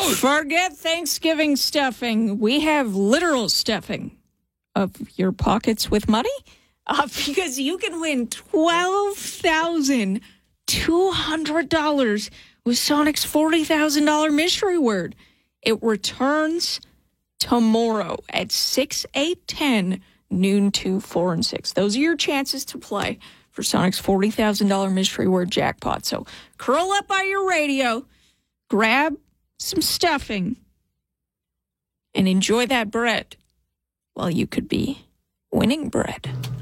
Forget Thanksgiving stuffing. We have literal stuffing of your pockets with money because you can win $12,200 with Sonic's $40,000 mystery word. It returns tomorrow at 6, 8, 10, noon, 2, 4, and 6. Those are your chances to play for Sonic's $40,000 mystery word jackpot. So curl up by your radio, grab some stuffing, and enjoy that bread while you could be winning bread.